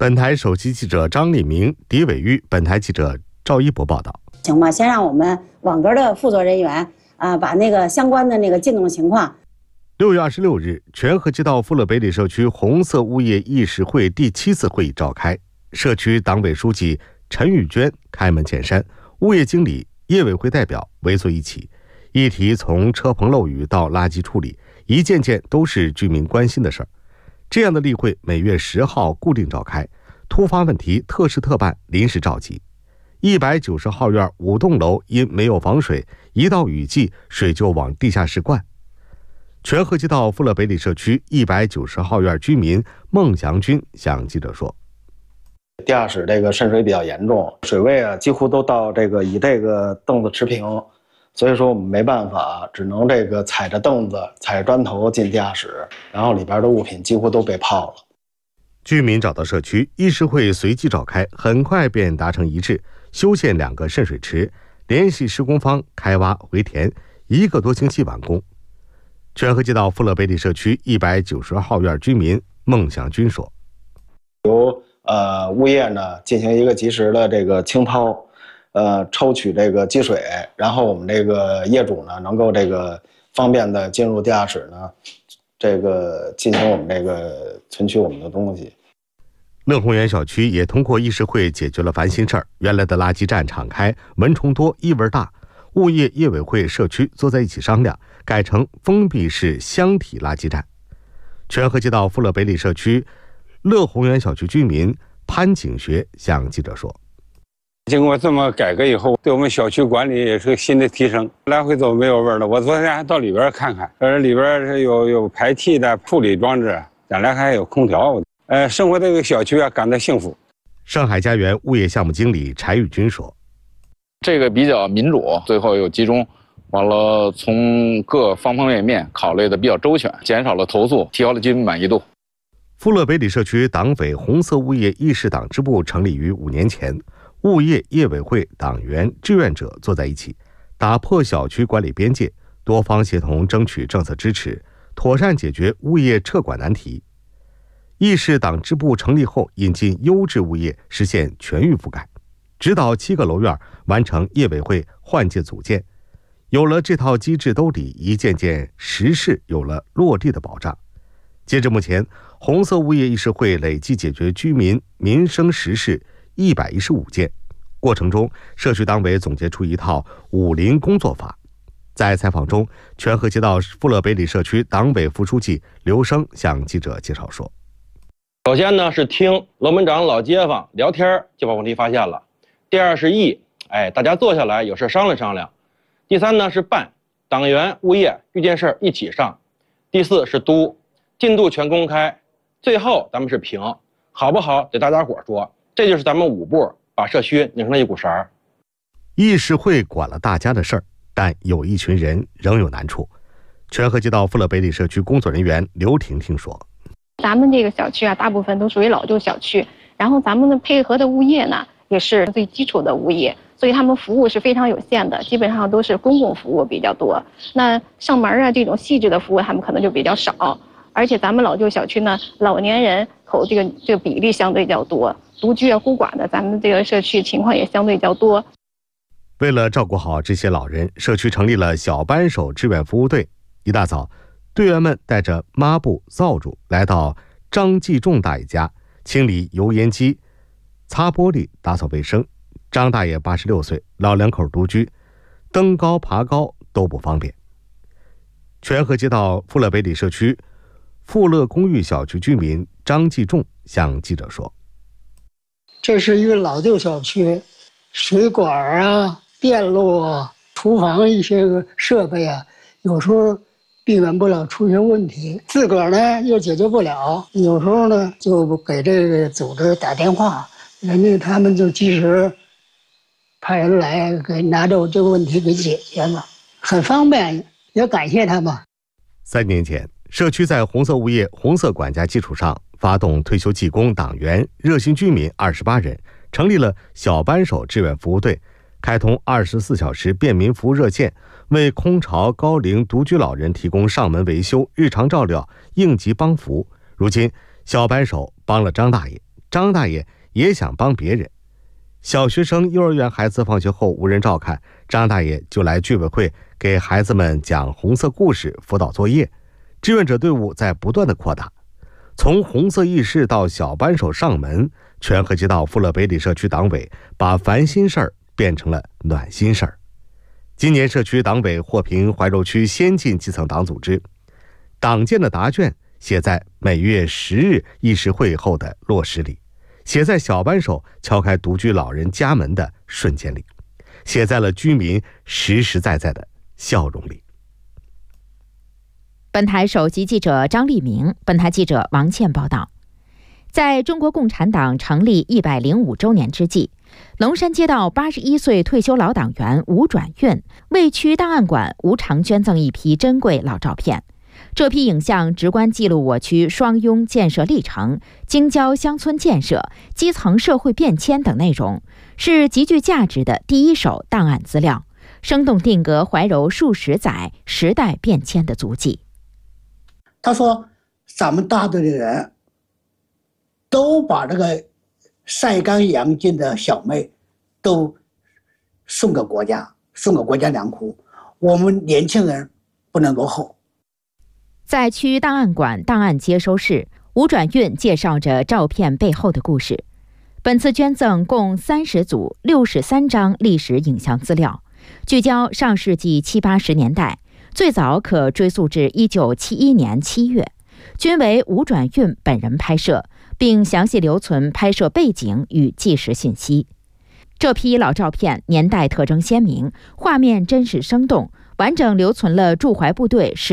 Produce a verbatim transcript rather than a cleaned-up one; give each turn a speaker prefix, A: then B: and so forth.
A: 本台首席记者张立明、狄伟玉，本台记者赵一博报道。
B: 行吧，先让我们网格的负责人员啊，把那个相关的那个进度情况。
A: 六月二十六日，全河街道富乐北里社区红色物业议事会第七次会议召开，社区党委书记陈玉娟开门见山，物业经理、业委会代表围坐一起，议题从车棚漏雨到垃圾处理，一件件都是居民关心的事儿。这样的例会每月十号固定召开，突发问题特事特办，临时召集。一百九十号院五栋楼因没有防水，一到雨季水就往地下室灌。全河街道富乐北里社区一百九十号院居民孟祥军向记者说，
C: 地下室这个渗水比较严重，水位啊几乎都到这个与这个凳子持平，所以说我们没办法，只能这个踩着凳子踩着砖头进地下室，然后里边的物品几乎都被泡了。
A: 居民找到社区，议事会随即召开，很快便达成一致，修建两个渗水池，联系施工方开挖回填，一个多星期完工。全河街道富乐北里社区一百九十号院居民孟祥军说，
C: 由呃物业呢进行一个及时的这个清掏，呃抽取这个积水，然后我们这个业主呢能够这个方便的进入地下室呢，这个进行我们这个存取我们的东西。
A: 乐宏园小区也通过议事会解决了烦心事儿，原来的垃圾站敞开，蚊虫多，异味大，物业、业委会、社区坐在一起商量，改成封闭式箱体垃圾站。全河街道富乐北里社区乐宏园小区居民潘景学向记者说，
D: 经过这么改革以后，对我们小区管理也是个新的提升，来回走没有味儿了。我昨天还到里边看看，呃，里边是有有排气的处理装置，将来还有空调。呃，生活这个小区啊，感到幸福。
A: 上海家园物业项目经理柴玉军说，
E: 这个比较民主，最后又集中，完了从各方方面面考虑的比较周全，减少了投诉，提高了居民满意度。
A: 富乐北里社区党委红色物业议事党支部成立于五年前，物业、业委会、党员、志愿者坐在一起，打破小区管理边界，多方协同争取政策支持，妥善解决物业撤管难题。议事党支部成立后，引进优质物业，实现全域覆盖，指导七个楼院完成业委会换届组建。有了这套机制兜底，一件件实事有了落地的保障。截至目前，红色物业议事会累计解决居民民生实事一百一十五件，过程中社区党委总结出一套五零工作法。在采访中，全河街道富乐北里社区党委副书记刘生向记者介绍说，
F: 首先呢是听楼门长老街坊聊天就把问题发现了，第二是议，哎，大家坐下来有事商量商量，第三呢是办，党员物业遇见事一起上，第四是督，进度全公开，最后咱们是评，好不好得大家伙说，这就是咱们五步把社区拧成了一股绳。
A: 议事会管了大家的事儿，但有一群人仍有难处。全河街道富乐北里社区工作人员刘婷婷说，
G: 咱们这个小区啊，大部分都属于老旧小区，然后咱们的配合的物业呢，也是最基础的物业，所以他们服务是非常有限的，基本上都是公共服务比较多。那上门啊这种细致的服务，他们可能就比较少。而且咱们老旧小区呢，老年人口这个这个比例相对较多，独居啊孤寡的，咱们这个社区情况也相对较多。
A: 为了照顾好这些老人，社区成立了小扳手志愿服务队。一大早，队员们带着抹布、扫帚来到张继仲大爷家，清理油烟机、擦玻璃、打扫卫生。张大爷八十六岁，老两口独居，登高爬高都不方便。全河街道富乐北里社区富乐公寓小区居民张继仲向记者说，
H: 这是一个老旧小区，水管啊、电路啊、厨房一些个设备啊，有时候避免不了出现问题，自个儿呢又解决不了，有时候呢就给这个组织打电话，人家他们就及时派人来给拿着这个问题给解决了，很方便，也感谢他们。
A: 三年前，社区在红色物业、红色管家基础上，发动退休技工、党员、热心居民二十八人，成立了小扳手志愿服务队，开通二十四小时便民服务热线，为空巢、高龄、独居老人提供上门维修、日常照料、应急帮扶。如今，小扳手帮了张大爷， 张大爷也想帮别人。小学生、幼儿园孩子放学后无人照看，张大爷就来居委会给孩子们讲红色故事、辅导作业。志愿者队伍在不断的扩大，从红色义士到小扳手上门，全河街道富乐北里社区党委把烦心事儿变成了暖心事儿。今年社区党委获评怀柔区先进基层党组织，党建的答卷写在每月十日议事会后的落实里，写在小扳手敲开独居老人家门的瞬间里，写在了居民实实在在的笑容里。
I: 本台首席记者张立明，本台记者王倩报道。在中国共产党成立一百零五周年之际，龙山街道八十一岁退休老党员吴转运为区档案馆无偿捐赠一批珍贵老照片。这批影像直观记录我区双拥建设历程、京郊乡村建设、基层社会变迁等内容，是极具价值的第一手档案资料，生动定格怀柔数十载时代变迁的足迹。
H: 他说咱们大队的人都把这个晒干养尽的小麦都送给国家，送给国家粮库，我们年轻人不能落后。
I: 在区档案馆档案接收室，吴转运介绍着照片背后的故事。本次捐赠共三十组六十三张历史影像资料，聚焦上世纪七八十年代，最早可追溯至一九七一年七月，均为吴转运本人拍摄，并详细留存拍摄背景与纪实信息。这批老照片年代特征鲜明，画面真实生动，完整留存了驻怀部队